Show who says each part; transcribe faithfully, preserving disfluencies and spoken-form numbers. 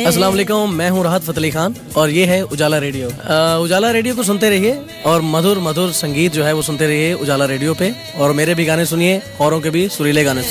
Speaker 1: अस्सलाम वालेकुम, मैं हूँ राहत फ़तेह अली खान और ये है उजाला रेडियो। अ, उजाला रेडियो को सुनते रहिए और मधुर मधुर संगीत जो है वो सुनते रहिए उजाला रेडियो पे, और मेरे भी गाने सुनिए, औरों के भी सुरीले गाने।